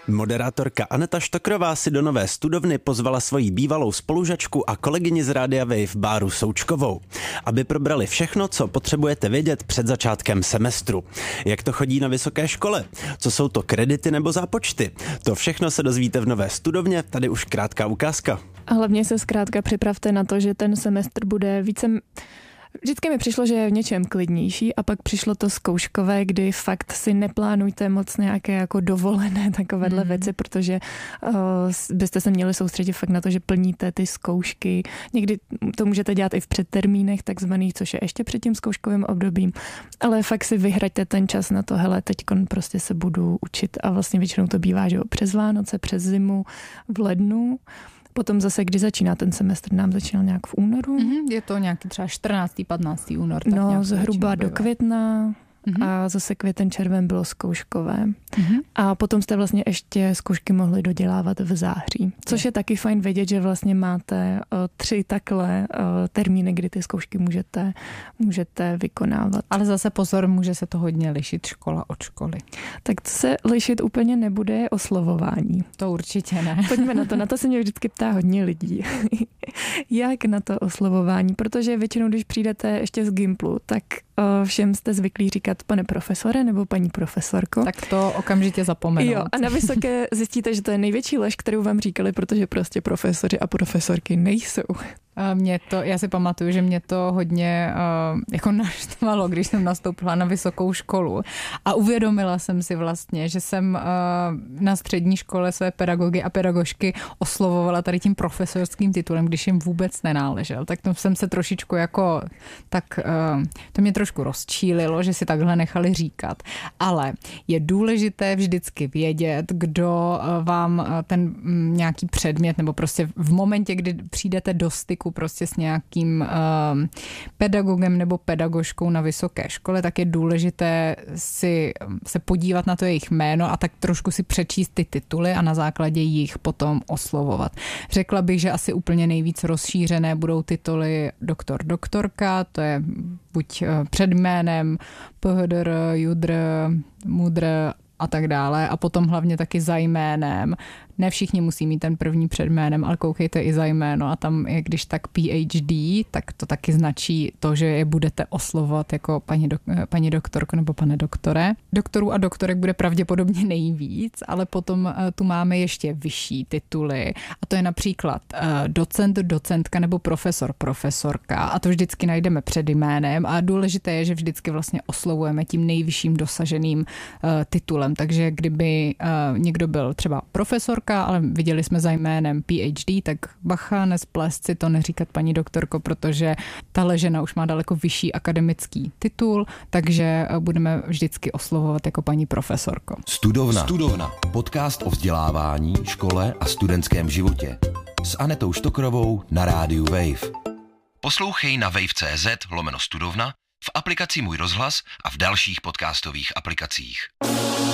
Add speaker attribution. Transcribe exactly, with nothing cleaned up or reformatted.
Speaker 1: Moderátorka Aneta Štokrová si do Nové studovny pozvala svoji bývalou spolužačku a kolegyni z Rádia Wave Báru Součkovou, aby probrali všechno, co potřebujete vědět před začátkem semestru. Jak to chodí na vysoké škole? Co jsou to kredity nebo zápočty? To všechno se dozvíte v Nové studovně, tady už krátká ukázka.
Speaker 2: A hlavně se zkrátka připravte na to, že ten semestr bude více... Vždycky mi přišlo, že je v něčem klidnější a pak přišlo to zkouškové, kdy fakt si neplánujte moc nějaké jako dovolené takovéhle mm. věci, protože uh, byste se měli soustředit fakt na to, že plníte ty zkoušky. Někdy to můžete dělat i v předtermínech takzvaných, což je ještě před tím zkouškovým obdobím, ale fakt si vyhraďte ten čas na to, hele, teďkon prostě se budu učit a vlastně většinou to bývá, že jo, přes Vánoce, přes zimu, v lednu. Potom zase, kdy začíná ten semestr, nám začínal nějak v únoru.
Speaker 3: Mm-hmm, je to nějaký třeba čtrnáctý patnáctý únor. Tak
Speaker 2: no, zhruba do května. Mm-hmm. A zase květen, červen bylo zkouškové. Mm-hmm. A potom jste vlastně ještě zkoušky mohli dodělávat v září. Což je, je taky fajn vědět, že vlastně máte uh, tři takhle uh, termíny, kdy ty zkoušky můžete, můžete vykonávat.
Speaker 3: Ale zase pozor, může se to hodně lišit škola od školy.
Speaker 2: Tak to se lišit úplně nebude, je oslovování.
Speaker 3: To určitě ne.
Speaker 2: Pojďme na to. Na to se mě vždycky ptá hodně lidí. Jak na to oslovování? Protože většinou, když přijdete ještě z Gimplu, tak uh, všem jste zvyklí říkat pane profesore nebo paní profesorko.
Speaker 3: Tak to okamžitě zapomenout.
Speaker 2: Jo, a na vysoké zjistíte, že to je největší lež, kterou vám říkali, protože prostě profesoři a profesorky nejsou.
Speaker 3: Mě to, já si pamatuju, že mě to hodně uh, jako naštvalo, když jsem nastoupila na vysokou školu a uvědomila jsem si vlastně, že jsem uh, na střední škole své pedagogy a pedagožky oslovovala tady tím profesorským titulem, když jim vůbec nenáležel. Tak to jsem se trošičku jako, tak uh, to mě trošku rozčílilo, že si takhle nechali říkat. Ale je důležité vždycky vědět, kdo uh, vám uh, ten um, nějaký předmět nebo prostě v momentě, kdy přijdete do styku prostě s nějakým uh, pedagogem nebo pedagožkou na vysoké škole, tak je důležité si se podívat na to jejich jméno a tak trošku si přečíst ty tituly a na základě jich potom oslovovat. Řekla bych, že asi úplně nejvíc rozšířené budou tituly doktor, doktorka, to je buď před jménem, phdr, judr, mudr a tak dále a potom hlavně taky za jménem. Ne všichni musí mít ten první před jménem, ale koukejte i za jméno a tam je, když tak P H D, tak to taky značí to, že je budete oslovovat jako paní, do, paní doktorko nebo pane doktore. Doktorů a doktorek bude pravděpodobně nejvíc, ale potom tu máme ještě vyšší tituly a to je například docent, docentka nebo profesor, profesorka a to vždycky najdeme před jménem a důležité je, že vždycky vlastně oslovujeme tím nejvyšším dosaženým titulem, takže kdyby někdo byl třeba profesor, ale viděli jsme za jménem P H D, tak bacha, nesplést si to, neříkat paní doktorko, protože tahle žena už má daleko vyšší akademický titul, takže budeme vždycky oslovovat jako paní profesorko.
Speaker 4: Studovna. Studovna. Podcast o vzdělávání, škole a studentském životě. S Anetou Štokrovou na rádiu Wave. Poslouchej na wave tečka cz lomeno studovna, v aplikaci Můj rozhlas a v dalších podcastových aplikacích.